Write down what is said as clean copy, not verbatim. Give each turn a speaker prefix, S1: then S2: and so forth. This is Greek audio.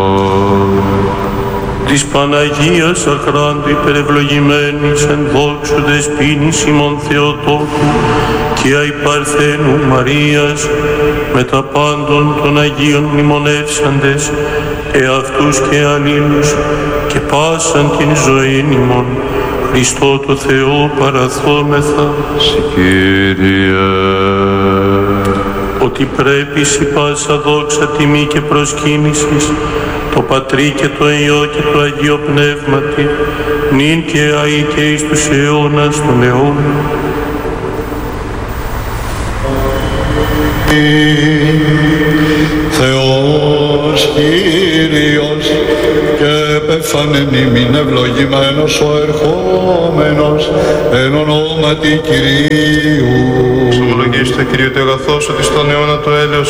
S1: Της Παναγίας Αχράντου υπερευλογημένης εν δόξου δεσποίνης ημών Θεοτόκου και αϊπαρθένου Μαρίας με τα πάντων των Αγίων μνημονεύσαντες εαυτούς και αλλήλους και πάσαν την ζωήν ημών Χριστό το Θεό παραθόμεθα.
S2: Κύριε.
S1: Ότι πρέπει σοι πάσα δόξα τιμή και προσκύνησης το Πατρί και το Υιό και το Αγίο Πνεύματι νυν και αεί και εις τους αιώνας των αιώνων.
S3: Θεός Κύριος και επεφανεν ημίν ευλογημένος ο ερχόμενος εν ονόματι Κυρίου.
S4: Ψωμολογήστε Κύριε το αγαθός ότι στον αιώνα το έλεος